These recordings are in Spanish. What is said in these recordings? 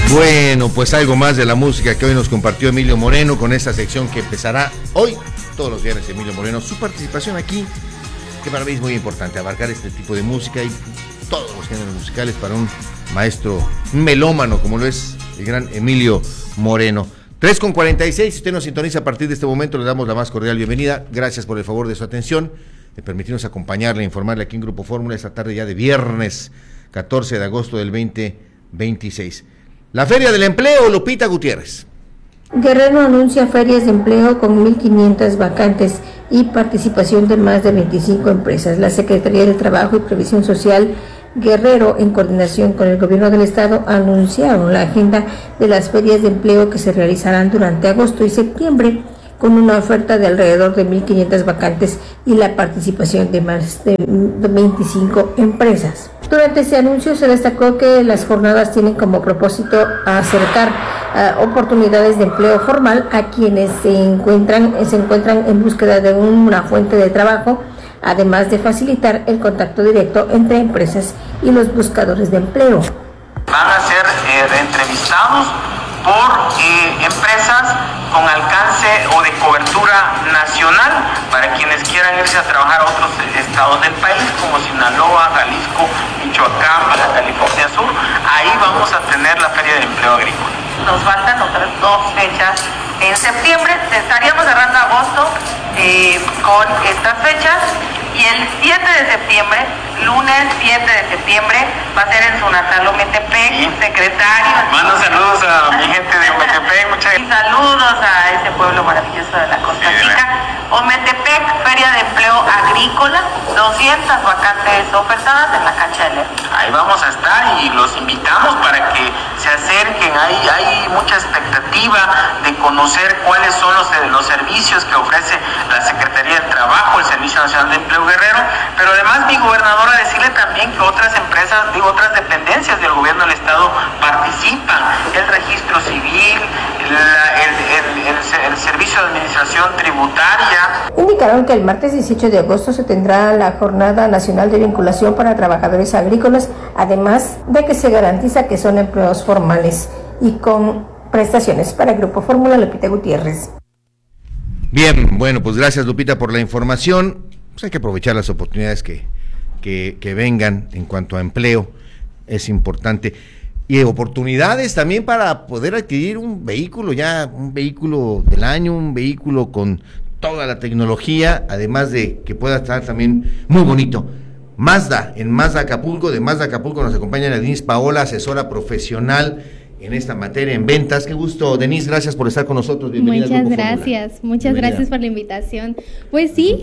Bueno, pues algo más de la música que hoy nos compartió Emilio Moreno con esta sección que empezará hoy, todos los viernes. Emilio Moreno, su participación aquí, que para mí es muy importante, abarcar este tipo de música y todos los géneros musicales para un maestro, un melómano como lo es el gran Emilio Moreno. 3:46, si usted nos sintoniza a partir de este momento, le damos la más cordial bienvenida. Gracias por el favor de su atención, de permitirnos acompañarle, informarle aquí en Grupo Fórmula esta tarde ya de viernes 14 de agosto del 2026. La Feria del Empleo, Lupita Gutiérrez. Guerrero anuncia ferias de empleo con 1,500 vacantes y participación de más de 25 empresas. La Secretaría de Trabajo y Previsión Social Guerrero, en coordinación con el Gobierno del Estado, anunciaron la agenda de las ferias de empleo que se realizarán durante agosto y septiembre, con una oferta de alrededor de 1,500 vacantes y la participación de más de 25 empresas. Durante ese anuncio se destacó que las jornadas tienen como propósito acercar oportunidades de empleo formal a quienes se encuentran en búsqueda de una fuente de trabajo, además de facilitar el contacto directo entre empresas y los buscadores de empleo. Van a ser entrevistados por empresas con alcance o de cobertura nacional para quienes quieran irse a trabajar a otros estados del país como Sinaloa, Jalisco, Michoacán, Baja California Sur. Ahí vamos a tener la Feria del Empleo Agrícola. Nos faltan otras 2 fechas en septiembre, estaríamos cerrando agosto con estas fechas, y el 7 de septiembre, lunes 7 de septiembre, va a ser en Sunatalo, Metepec, secretario. Mando saludos a mi gente de Metepec, muchas gracias. Y saludos a ese pueblo maravilloso de la Costa Chica. Ometepec, Feria de Empleo Agrícola, 200 vacantes ofertadas en la cancha de Lerma. Ahí vamos a estar y los invitamos para que se acerquen. Hay mucha expectativa de conocer cuáles son los servicios que ofrece la Secretaría del Trabajo, el Servicio Nacional de Empleo Guerrero, pero además mi gobernadora decirle también que otras empresas, otras dependencias del gobierno del estado participan, el registro civil, el servicio de administración tributaria. Indicaron que el martes 18 de agosto se tendrá la Jornada Nacional de Vinculación para Trabajadores Agrícolas, además de que se garantiza que son empleos formales y con prestaciones. Para el Grupo Fórmula, Lupita Gutiérrez. Bien, bueno, pues gracias Lupita por la información. Pues hay que aprovechar las oportunidades que vengan en cuanto a empleo, es importante. Y oportunidades también para poder adquirir un vehículo del año, un vehículo con toda la tecnología, además de que pueda estar también muy bonito. Mazda, en Mazda Acapulco, de Mazda Acapulco nos acompaña Denise Paola, asesora profesional en esta materia, en ventas. Qué gusto, Denise, gracias por estar con nosotros. Bienvenida. Muchas gracias por la invitación. Pues sí,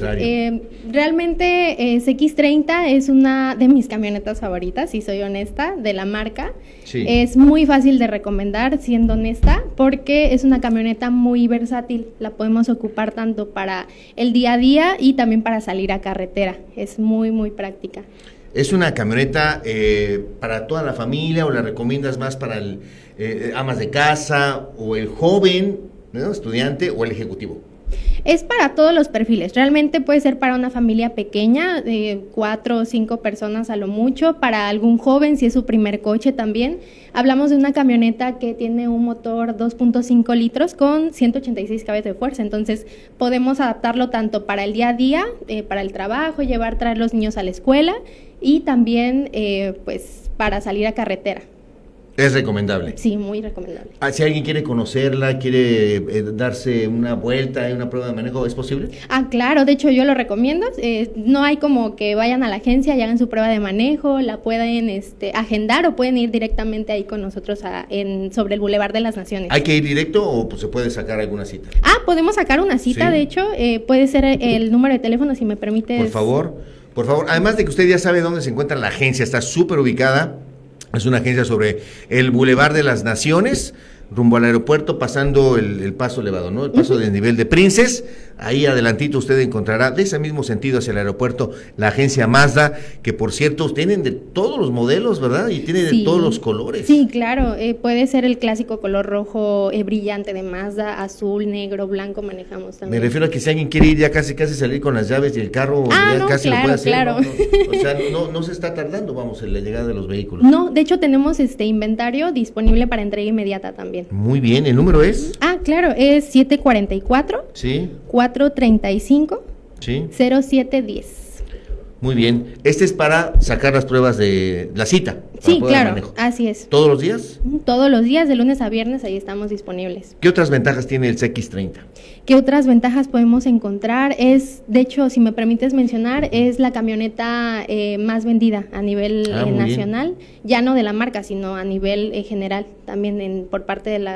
realmente CX30 es una de mis camionetas favoritas, si soy honesta, de la marca. Sí. Es muy fácil de recomendar, siendo honesta, porque es una camioneta muy versátil. La podemos ocupar tanto para el día a día y también para salir a carretera. Es muy, muy práctica. ¿Es una camioneta para toda la familia o la recomiendas más para el amas de casa o el joven, ¿no?, estudiante, o el ejecutivo? Es para todos los perfiles, realmente puede ser para una familia pequeña, de 4 o 5 personas a lo mucho, para algún joven si es su primer coche también. Hablamos de una camioneta que tiene un motor 2.5 litros con 186 caballos de fuerza, entonces podemos adaptarlo tanto para el día a día, para el trabajo, traer los niños a la escuela, y también pues para salir a carretera. ¿Es recomendable? Sí, muy recomendable. Si alguien quiere conocerla, quiere darse una vuelta, una prueba de manejo, ¿es posible? Claro, de hecho yo lo recomiendo. No hay como que vayan a la agencia y hagan su prueba de manejo, la pueden agendar o pueden ir directamente ahí con nosotros sobre el Boulevard de las Naciones. ¿Hay que ir directo o pues, se puede sacar alguna cita? Podemos sacar una cita, ¿sí? De hecho, puede ser el número de teléfono, si me permites. Por favor, además de que usted ya sabe dónde se encuentra la agencia, está súper ubicada. Es una agencia sobre el Boulevard de las Naciones, rumbo al aeropuerto, pasando el paso elevado, ¿no? El paso del nivel de Princes. ahí adelantito usted encontrará, de ese mismo sentido hacia el aeropuerto, la agencia Mazda, que por cierto tienen de todos los modelos, ¿verdad? Y tienen de todos los colores. Sí, claro, puede ser el clásico color rojo brillante de Mazda, azul, negro, blanco manejamos también. Me refiero a que si alguien quiere ir ya casi salir con las llaves y el carro, ya no, casi claro, lo puede hacer. Claro. O sea, no se está tardando, vamos, en la llegada de los vehículos. No, de hecho tenemos inventario disponible para entrega inmediata también. Muy bien, ¿el número es? Claro, es 744 sí 435 sí 0710. Muy bien, este es para sacar las pruebas de la cita. Sí, claro, así es. ¿Todos los días? Todos los días, de lunes a viernes, ahí estamos disponibles. ¿Qué otras ventajas tiene el CX30? ¿Qué otras ventajas podemos encontrar? De hecho, si me permites mencionar, es la camioneta más vendida a nivel nacional, ya no de la marca, sino a nivel general, también por parte de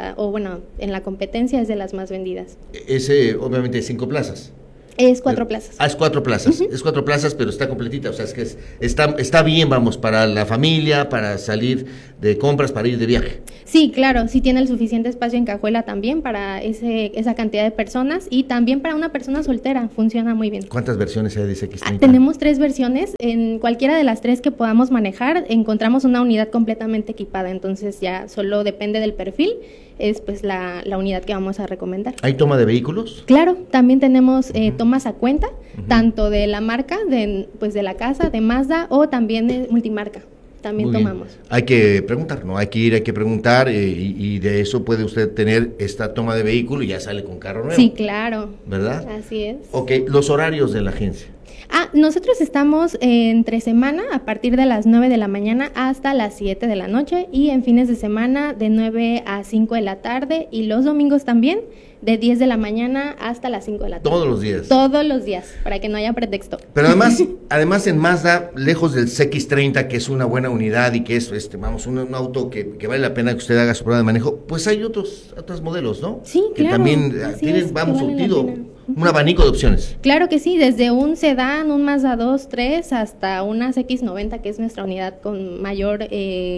en la competencia es de las más vendidas. Ese, obviamente, 5 plazas. Es 4 plazas. Es 4 plazas, es 4 plazas, pero está completita, o sea, es que está bien, vamos, para la familia, para salir de compras, para ir de viaje. Sí, claro, sí tiene el suficiente espacio en cajuela también para esa cantidad de personas y también para una persona soltera, funciona muy bien. ¿Cuántas versiones hay de CX30? Tenemos 3 versiones, en cualquiera de las 3 que podamos manejar encontramos una unidad completamente equipada, entonces ya solo depende del perfil, es pues la unidad que vamos a recomendar. ¿Hay toma de vehículos? Claro, también tenemos tomas a cuenta, tanto de la marca, de la casa, de Mazda o también de multimarca. También tomamos. Hay que preguntar, ¿no? Hay que preguntar y de eso puede usted tener esta toma de vehículo y ya sale con carro nuevo. Sí, claro. ¿Verdad? Así es. Ok, los horarios de la agencia. Nosotros estamos entre semana a partir de las 9 de la mañana hasta las 7 de la noche y en fines de semana de 9 a 5 de la tarde y los domingos también de 10 de la mañana hasta las 5 de la tarde. Todos los días. Todos los días, para que no haya pretexto. Pero además en Mazda, lejos del CX30, que es una buena unidad y que es un auto que vale la pena que usted haga su prueba de manejo, pues hay otros modelos, ¿no? Sí, que claro. Que también tienen, surtido un abanico de opciones. Claro que sí, desde un sedán, un Mazda 2, 3, hasta una CX90, que es nuestra unidad con mayor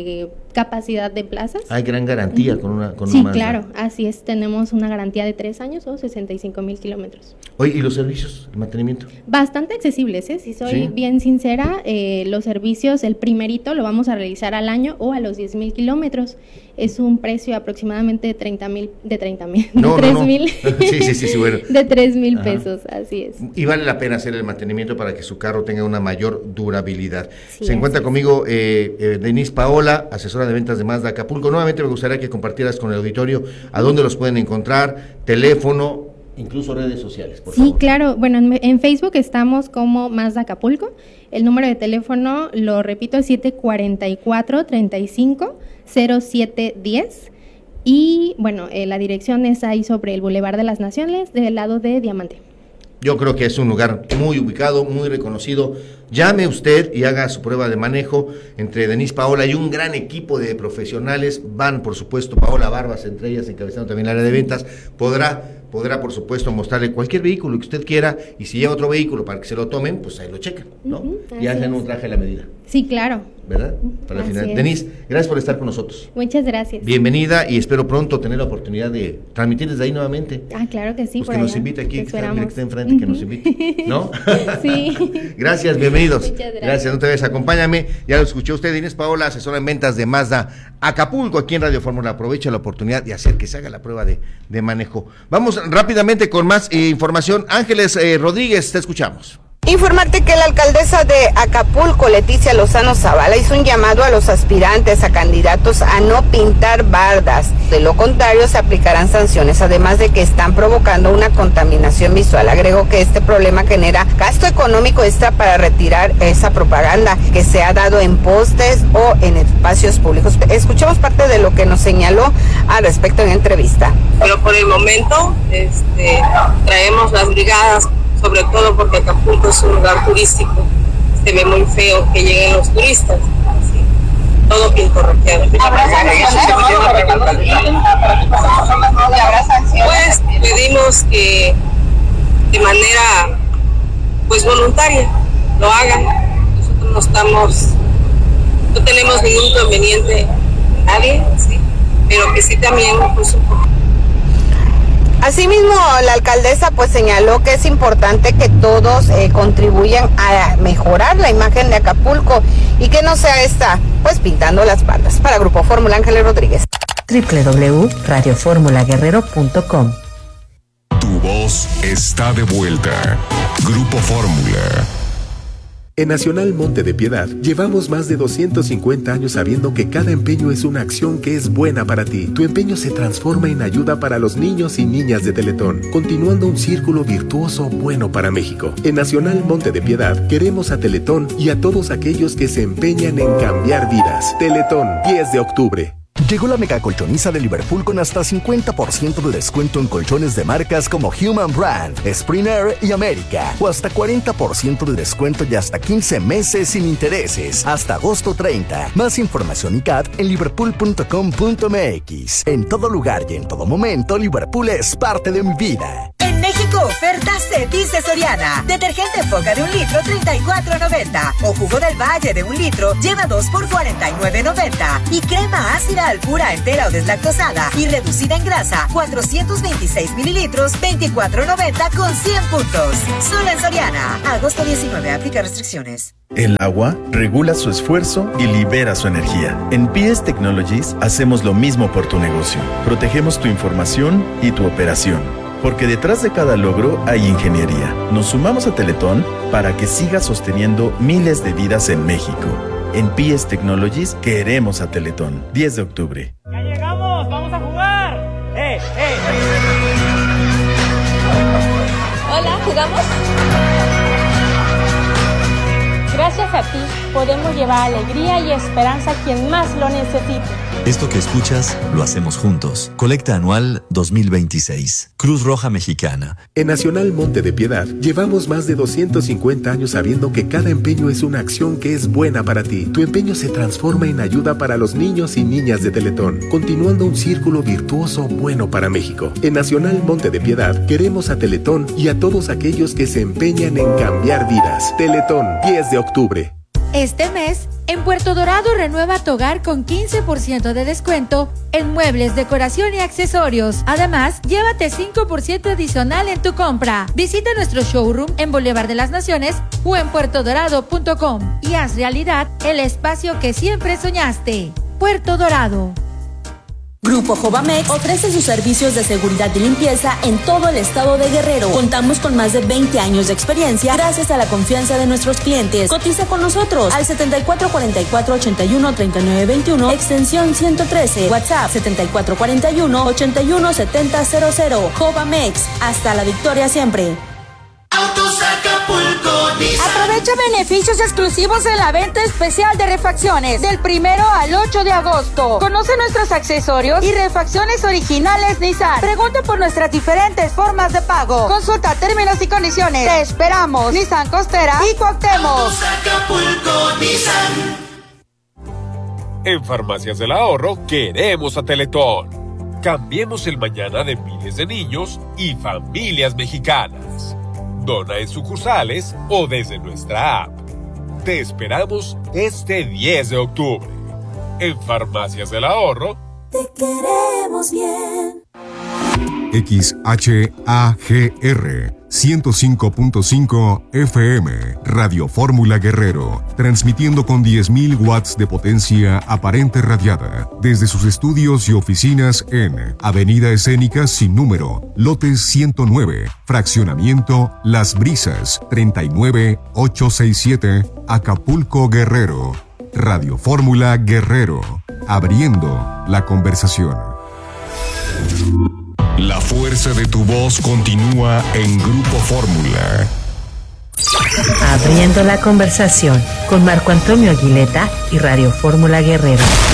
capacidad de plazas. Hay gran garantía con un Mazda. Sí, claro, así es, tenemos una garantía de 3 años o 65,000 kilómetros. Oye, ¿y los servicios, el mantenimiento? Bastante accesibles, si soy bien sincera, los servicios, el primerito lo vamos a realizar al año o a los 10,000 kilómetros. Es un precio aproximadamente de 3,000. Sí, bueno. De 3,000 pesos, así es. Y vale la pena hacer el mantenimiento para que su carro tenga una mayor durabilidad. Sí, se encuentra conmigo Denise Paola, asesora de ventas de Mazda Acapulco. Nuevamente me gustaría que compartieras con el auditorio a dónde los pueden encontrar, teléfono, incluso redes sociales, por favor. Claro, bueno, en Facebook estamos como Mazda Acapulco, el número de teléfono, lo repito, es 744-35-0710 y bueno, la dirección es ahí sobre el Boulevard de las Naciones, del lado de Diamante. Yo creo que es un lugar muy ubicado, muy reconocido. Llame usted y haga su prueba de manejo entre Denise Paola y un gran equipo de profesionales. Van, por supuesto, Paola Barbas, entre ellas, encabezando también el área de ventas. Podrá, por supuesto, mostrarle cualquier vehículo que usted quiera y si lleva otro vehículo para que se lo tomen, pues ahí lo chequen, ¿no? Y hacen un traje a la medida. Sí, claro. ¿Verdad? Para final. Denise, gracias por estar con nosotros. Muchas gracias. Bienvenida y espero pronto tener la oportunidad de transmitir desde ahí nuevamente. Claro que sí. Pues que nos invite aquí, que está enfrente, que nos invite, ¿no? Sí. Gracias, bienvenidos. Muchas gracias. No te vayas, acompáñame. Ya lo escuchó usted, Inés Paola, asesora en ventas de Mazda Acapulco, aquí en Radio Fórmula. Aprovecha la oportunidad de hacer que se haga la prueba de manejo. Vamos rápidamente con más información. Ángeles Rodríguez, te escuchamos. Informarte que la alcaldesa de Acapulco, Leticia Lozano Zavala, hizo un llamado a los aspirantes a candidatos a no pintar bardas. De lo contrario, se aplicarán sanciones, además de que están provocando una contaminación visual. Agregó que este problema genera gasto económico extra para retirar esa propaganda que se ha dado en postes o en espacios públicos. Escuchemos parte de lo que nos señaló al respecto en entrevista. Pero por el momento traemos las brigadas, sobre todo porque Acapulco es un lugar turístico, se ve muy feo que lleguen los turistas, ¿sí? Todo pintorreteado. Pues pedimos que de manera voluntaria lo hagan. Nosotros no tenemos ningún inconveniente, nadie, ¿sí? Pero que sí también Asimismo, la alcaldesa pues señaló que es importante que todos contribuyan a mejorar la imagen de Acapulco y que no sea esta pues pintando las bardas. Para Grupo Fórmula, Ángeles Rodríguez. www.radioformulaguerrero.com. Tu voz está de vuelta. Grupo Fórmula. En Nacional Monte de Piedad llevamos más de 250 años sabiendo que cada empeño es una acción que es buena para ti. Tu empeño se transforma en ayuda para los niños y niñas de Teletón, continuando un círculo virtuoso bueno para México. En Nacional Monte de Piedad queremos a Teletón y a todos aquellos que se empeñan en cambiar vidas. Teletón, 10 de octubre. Llegó la mega colchoniza de Liverpool con hasta 50% de descuento en colchones de marcas como Human Brand, Spring Air y América. O hasta 40% de descuento y hasta 15 meses sin intereses. Hasta agosto 30. Más información y CAT en liverpool.com.mx. En todo lugar y en todo momento, Liverpool es parte de mi vida. En México, ofertas se dice Soriana. Detergente Foca de 1 litro, $34.90. O jugo del Valle de 1 litro, lleva 2 por $49.90. Y crema ácida Alpura entera o deslactosada y reducida en grasa, 426 mililitros, $24.90 con 100 puntos. Solo en Soriana. Agosto 19, aplica restricciones. El agua regula su esfuerzo y libera su energía. En PS Technologies hacemos lo mismo por tu negocio. Protegemos tu información y tu operación. Porque detrás de cada logro hay ingeniería. Nos sumamos a Teletón para que siga sosteniendo miles de vidas en México. En PS Technologies queremos a Teletón. 10 de octubre. ¡Ya llegamos! ¡Vamos a jugar! Hola, ¿jugamos? Gracias a ti podemos llevar alegría y esperanza a quien más lo necesite. Esto que escuchas, lo hacemos juntos. Colecta Anual 2026. Cruz Roja Mexicana. En Nacional Monte de Piedad llevamos más de 250 años sabiendo que cada empeño es una acción que es buena para ti. Tu empeño se transforma en ayuda para los niños y niñas de Teletón, continuando un círculo virtuoso bueno para México. En Nacional Monte de Piedad queremos a Teletón y a todos aquellos que se empeñan en cambiar vidas. Teletón, 10 de octubre. Este mes, en Puerto Dorado renueva tu hogar con 15% de descuento en muebles, decoración y accesorios. Además, llévate 5% adicional en tu compra. Visita nuestro showroom en Boulevard de las Naciones o en puertodorado.com y haz realidad el espacio que siempre soñaste. Puerto Dorado. Grupo Jovamex ofrece sus servicios de seguridad y limpieza en todo el estado de Guerrero. Contamos con más de 20 años de experiencia gracias a la confianza de nuestros clientes. Cotiza con nosotros al 7444-813921, extensión 113, WhatsApp 7441-817000. Jovamex, hasta la victoria siempre. Autos Acapulco Nissan. Aprovecha beneficios exclusivos en la venta especial de refacciones del 1 al 8 de agosto. Conoce nuestros accesorios y refacciones originales Nissan. Pregunta por nuestras diferentes formas de pago. Consulta términos y condiciones. Te esperamos. Nissan Costera y Cuauhtémoc. Autos Acapulco Nissan. En Farmacias del Ahorro queremos a Teletón. Cambiemos el mañana de miles de niños y familias mexicanas. Dona en sucursales o desde nuestra app. Te esperamos este 10 de octubre. En Farmacias del Ahorro. Te queremos bien. XHAGR 105.5 FM Radio Fórmula Guerrero, transmitiendo con 10.000 watts de potencia aparente radiada desde sus estudios y oficinas en Avenida Escénica sin número, lote 109, fraccionamiento Las Brisas, 39867, Acapulco, Guerrero. Radio Fórmula Guerrero, abriendo la conversación. La fuerza de tu voz continúa en Grupo Fórmula. Abriendo la conversación con Marco Antonio Aguileta y Radio Fórmula Guerrero.